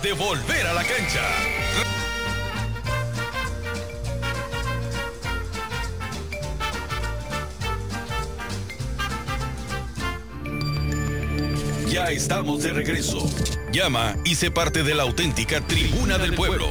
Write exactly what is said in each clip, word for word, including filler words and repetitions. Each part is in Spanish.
de volver a la cancha. Ya estamos de regreso. Llama y sé parte de la auténtica Tribuna del Pueblo.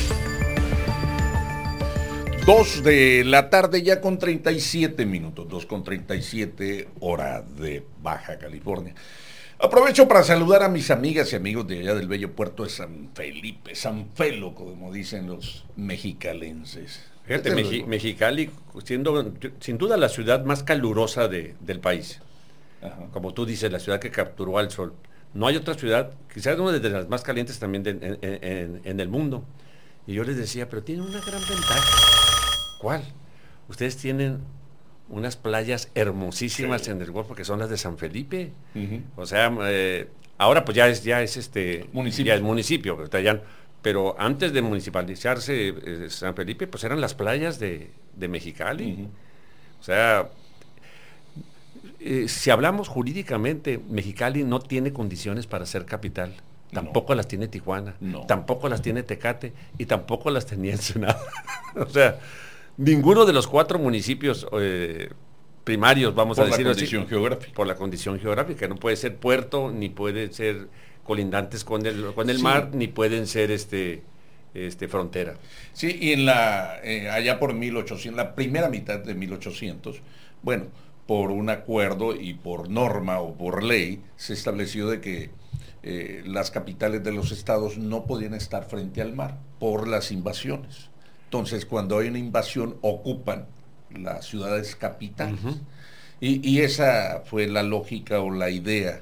Dos de la tarde ya con treinta y siete minutos, dos con treinta y siete hora de Baja California. Aprovecho para saludar a mis amigas y amigos de allá del bello puerto de San Felipe, San Felo, como dicen los mexicalenses. Fíjate, Meji- Mexicali, siendo sin duda la ciudad más calurosa de, del país. Ajá. Como tú dices, la ciudad que capturó al sol. No hay otra ciudad, quizás una de las más calientes también de, en, en, en el mundo. Y yo les decía, pero tiene una gran ventaja. ¿Cuál? Ustedes tienen unas playas hermosísimas sí. en el Golfo, que son las de San Felipe. Uh-huh. O sea, eh, ahora pues ya es ya es este municipio, ya es municipio, pero, ya, pero antes de municipalizarse eh, San Felipe, pues eran las playas de, de Mexicali. Uh-huh. O sea, eh, si hablamos jurídicamente, Mexicali no tiene condiciones para ser capital. Tampoco no. las tiene Tijuana, no. tampoco las tiene Tecate y tampoco las tenía Ensenada. O sea, ninguno de los cuatro municipios eh, primarios, vamos por a decirlo así. Por la condición geográfica. Por la condición geográfica. No puede ser puerto, ni puede ser colindantes con el, con el sí. mar, ni pueden ser este, este frontera. Sí, y en la eh, allá por mil ochocientos, la primera mitad de mil ochocientos, bueno, por un acuerdo y por norma o por ley, se estableció de que eh, las capitales de los estados no podían estar frente al mar por las invasiones. Entonces, cuando hay una invasión, ocupan las ciudades capitales. Uh-huh. Y, y esa fue la lógica o la idea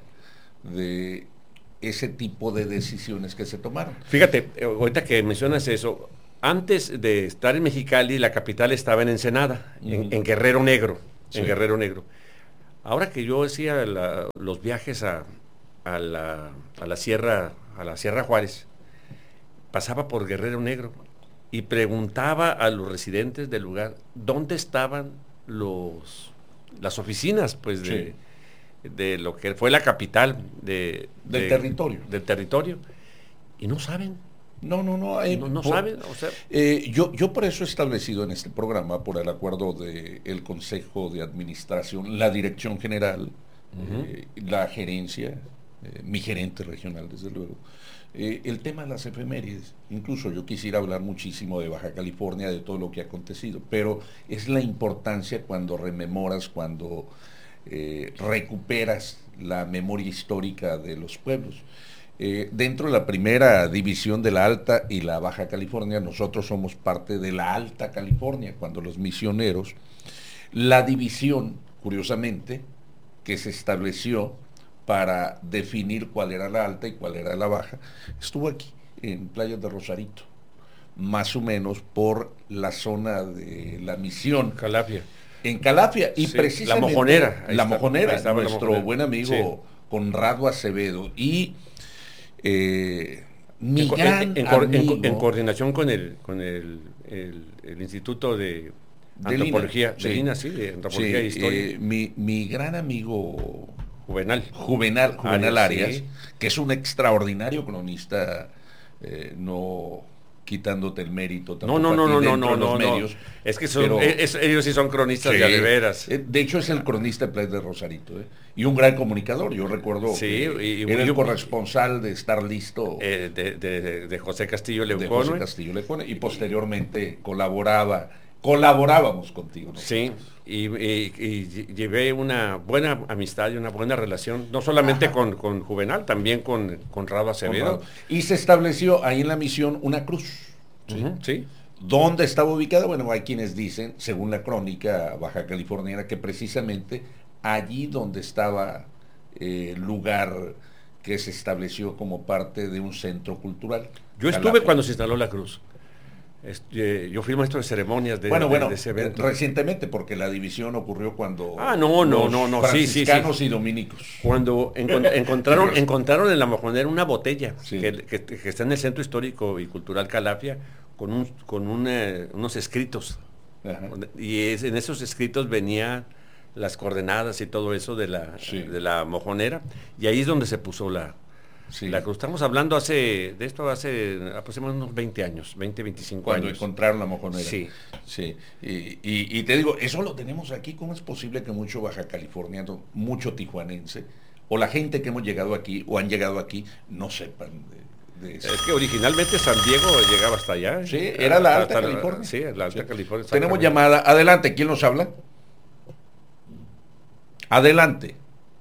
de ese tipo de decisiones que se tomaron. Fíjate, ahorita que mencionas eso, antes de estar en Mexicali, la capital estaba en Ensenada, uh-huh. en, en Guerrero Negro, sí. en Guerrero Negro. Ahora que yo hacía la, los viajes a, a, la, a la Sierra, a la Sierra Juárez, pasaba por Guerrero Negro y preguntaba a los residentes del lugar dónde estaban los las oficinas pues de, sí. de lo que fue la capital de, del de, territorio del territorio y no saben no no no eh, no, no por, saben o sea eh, yo yo por eso he establecido en este programa, por el acuerdo del Consejo de Administración, la Dirección General, uh-huh. eh, la gerencia, eh, mi gerente regional desde luego, Eh, el tema de las efemérides. Incluso yo quisiera hablar muchísimo de Baja California, de todo lo que ha acontecido, pero es la importancia cuando rememoras, cuando eh, recuperas la memoria histórica de los pueblos. Eh, dentro de la primera división de la Alta y la Baja California, nosotros somos parte de la Alta California, cuando los misioneros, la división, curiosamente, que se estableció para definir cuál era la alta y cuál era la baja, estuvo aquí, en Playas de Rosarito, más o menos por la zona de la Misión. Calafia. En Calafia, y sí, precisamente... La Mojonera. La Mojonera, nuestro la Mojonera. buen amigo sí. Conrado Acevedo, y eh, mi en, gran en, en, amigo... En, en coordinación con el, con el, el, el Instituto de... De Antropología, Lina, de Lina, sí, de Antropología sí, e Historia. Eh, mi, mi gran amigo... Juvenal. Juvenal, Juvenal Arias, Arias sí. que es un extraordinario cronista, eh, no quitándote el mérito no, no, no, no, no, no, los no, medios. No. Es que son, pero, es, ellos sí son cronistas sí, de, de veras. De hecho, es el cronista de Playas de Rosarito, ¿eh? Y un gran comunicador. Yo recuerdo sí, que y, era y, el corresponsal de Estar Listo. Eh, de, de, de José Castillo Leucone. De José Castillo Leucone, y posteriormente colaboraba, colaborábamos contigo, ¿no? Sí. Y, y, y llevé una buena amistad y una buena relación, no solamente con, con Juvenal, también con, con Rado Acevedo. Con Rado. Y se estableció ahí en la misión una cruz. ¿Sí? Uh-huh, sí. ¿Dónde estaba ubicada? Bueno, hay quienes dicen, según la crónica baja californiana, que precisamente allí donde estaba el eh, lugar que se estableció como parte de un centro cultural. Yo estuve Calafia. Cuando se instaló la cruz. Este, yo fui maestro de ceremonias de, bueno, de, bueno, de ese evento. Recientemente, porque la división ocurrió cuando ah, no, no, los no, no, franciscanos sí, sí, sí. y dominicos. Cuando encont encontraron, encontraron en la Mojonera una botella sí. que, que, que está en el Centro Histórico y Cultural Calafia con, un, con un, eh, unos escritos. Ajá. Y es, en esos escritos venían las coordenadas y todo eso de la, sí. de la Mojonera, y ahí es donde se puso la, Sí. La Cruz. Estamos hablando hace, de esto hace aproximadamente unos veinte años, veinte, veinticinco Cuando años. encontraron la mojonera. Sí. Sí. Y, y, y te digo, eso lo tenemos aquí. ¿Cómo es posible que mucho baja californiano, mucho tijuanense, o la gente que hemos llegado aquí, o han llegado aquí, no sepan de, de eso? Es que originalmente San Diego llegaba hasta allá. Sí, era la Alta hasta California. La, sí, la Alta Sí. California. Tenemos llamada. Adelante, ¿quién nos habla? Adelante.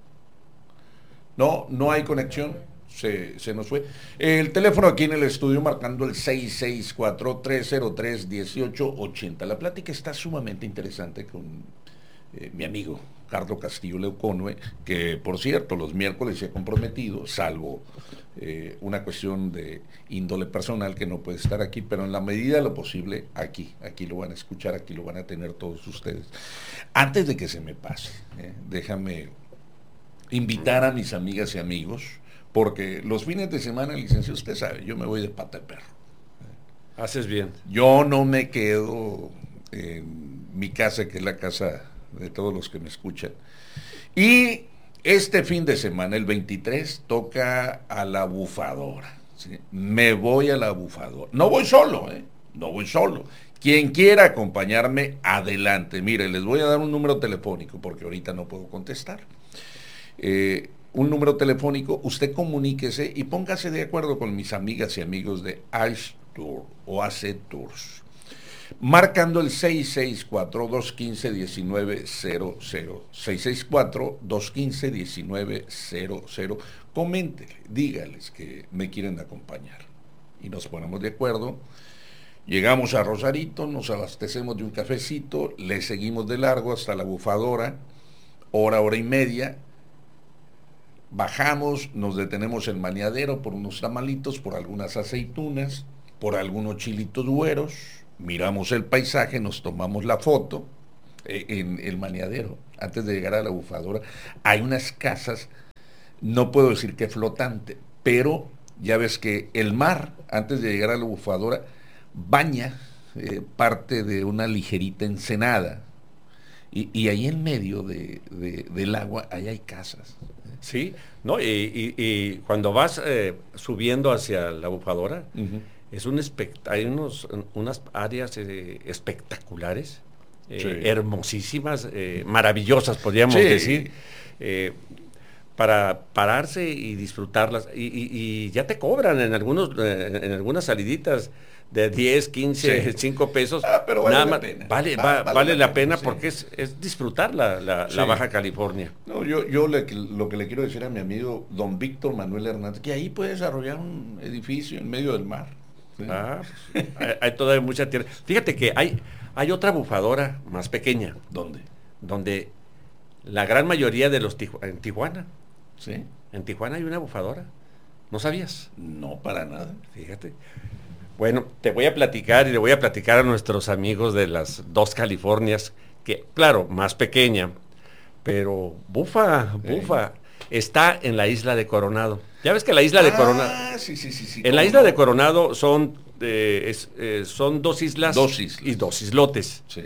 No, no hay conexión. Se, se nos fue. El teléfono aquí en el estudio marcando el seis seis cuatro, tres cero tres, uno ocho ocho cero. La plática está sumamente interesante con eh, mi amigo Carlos Castillo Leuconue, que por cierto los miércoles se ha comprometido, salvo eh, una cuestión de índole personal que no puede estar aquí, pero en la medida de lo posible aquí, aquí lo van a escuchar, aquí lo van a tener todos ustedes. Antes de que se me pase, eh, déjame invitar a mis amigas y amigos, porque los fines de semana, licenciado, usted sabe, yo me voy de pata de perro. Haces bien. Yo no me quedo en mi casa, que es la casa de todos los que me escuchan. Y este fin de semana, el veintitrés, toca a la Bufadora. ¿Sí? Me voy a la Bufadora. No voy solo, ¿eh? No voy solo. Quien quiera acompañarme, adelante. Mire, les voy a dar un número telefónico, porque ahorita no puedo contestar. Eh, un número telefónico, usted comuníquese y póngase de acuerdo con mis amigas y amigos de Ash Tour o A C Tours, marcando el seis seis cuatro, dos uno cinco, uno nueve cero cero, seis seis cuatro, dos uno cinco, uno nueve cero cero. Coméntele, dígales que me quieren acompañar y nos ponemos de acuerdo. Llegamos a Rosarito, nos abastecemos de un cafecito, le seguimos de largo hasta la Bufadora, hora, hora y media. Bajamos, nos detenemos en Maniadero por unos tamalitos, por algunas aceitunas, por algunos chilitos güeros, miramos el paisaje, nos tomamos la foto eh, en el Maniadero. Antes de llegar a la Bufadora hay unas casas, no puedo decir que flotante, pero ya ves que el mar, antes de llegar a la Bufadora, baña eh, parte de una ligerita ensenada, y, y ahí en medio de, de, del agua, ahí hay casas. Sí, no, y, y, y cuando vas eh, subiendo hacia la Bufadora, uh-huh. es un espect- hay unos, unas áreas eh, espectaculares, eh, sí. hermosísimas, eh, maravillosas, podríamos sí. decir, eh, para pararse y disfrutarlas. Y, y, y ya te cobran en algunos eh, en algunas saliditas de diez, quince, sí. cinco pesos. Ah, pero vale nada la más, pena. Vale, Va, va, vale, vale la, la pena, pena sí. porque es, es disfrutar la, la, sí. la Baja California. No, yo, yo le, lo que le quiero decir a mi amigo don Víctor Manuel Hernández, que ahí puede desarrollar un edificio en medio del mar. ¿Sí? Ah, hay, hay todavía mucha tierra. Fíjate que hay, hay otra Bufadora más pequeña. ¿Dónde? Donde la gran mayoría de los Tiju- en Tijuana. Sí. En Tijuana hay una Bufadora. ¿No sabías? No, para nada. Fíjate. Bueno, te voy a platicar y le voy a platicar a nuestros amigos de las dos Californias, que, claro, más pequeña, pero bufa, bufa, eh. está en la isla de Coronado. Ya ves que la isla de ah, Coronado... sí, sí, sí, sí. En la isla no? de Coronado son, eh, es, eh, son dos islas, dos islas y dos islotes. Sí.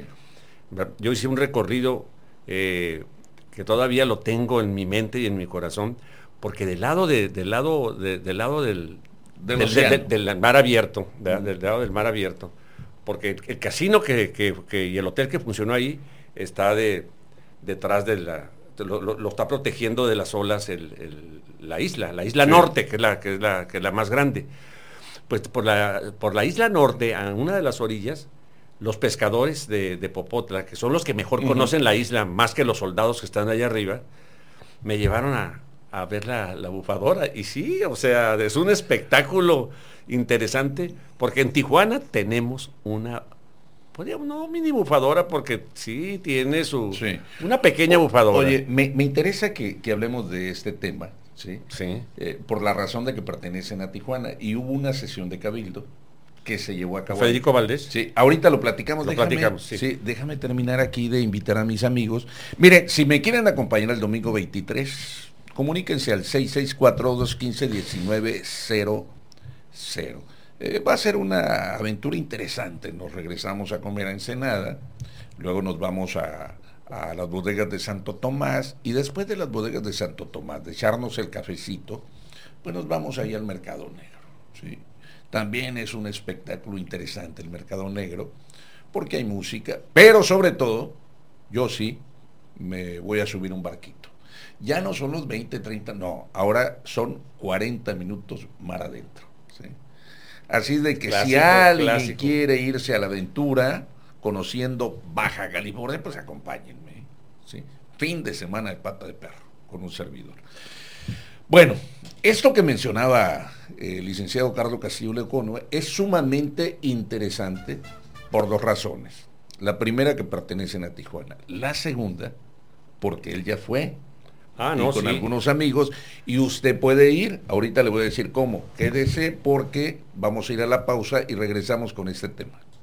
Yo hice un recorrido eh, que todavía lo tengo en mi mente y en mi corazón, porque del lado, de, del, lado de, del lado del... Del, del, del, del mar abierto, de, del lado del mar abierto, porque el casino que, que, que, y el hotel que funcionó ahí está de, detrás de la, lo, lo, lo está protegiendo de las olas el, el, la isla, la isla sí. norte, que es la, que es la, que es la más grande. Pues por la, por la isla norte, a una de las orillas, los pescadores de, de Popotla, que son los que mejor uh-huh. conocen la isla, más que los soldados que están allá arriba, me llevaron a a ver la, la Bufadora, y sí, o sea, es un espectáculo interesante, porque en Tijuana tenemos una, podríamos, no mini Bufadora, porque sí tiene su, sí. una pequeña Bufadora. Oye, me, me interesa que, que hablemos de este tema, ¿sí? Sí. Eh, por la razón de que pertenecen a Tijuana, y hubo una sesión de cabildo que se llevó a cabo. Federico Valdés. Sí, ahorita lo platicamos. Lo déjame, platicamos, sí. sí. Déjame terminar aquí de invitar a mis amigos. Mire, si me quieren acompañar el domingo veintitrés, comuníquense al seis seis cuatro, dos uno cinco, uno nueve cero cero. Eh, va a ser una aventura interesante. Nos regresamos a comer a Ensenada, luego nos vamos a, a las bodegas de Santo Tomás, y después de las bodegas de Santo Tomás, de echarnos el cafecito, pues nos vamos ahí al Mercado Negro, ¿sí? También es un espectáculo interesante el Mercado Negro, porque hay música, pero sobre todo, yo sí me voy a subir un barquito. Ya no son los veinte, treinta, no, ahora son cuarenta minutos mar adentro, ¿sí? Así de que clásico, si alguien clásico. quiere irse a la aventura, conociendo Baja California, pues acompáñenme, ¿sí? Fin de semana de pata de perro, con un servidor. Bueno, esto que mencionaba el licenciado Carlos Castillo Lecono es sumamente interesante por dos razones. La primera, que pertenecen a Tijuana. La segunda, porque él ya fue. Ah, no, y con sí. algunos amigos, y usted puede ir. Ahorita le voy a decir cómo. Quédese porque vamos a ir a la pausa y regresamos con este tema.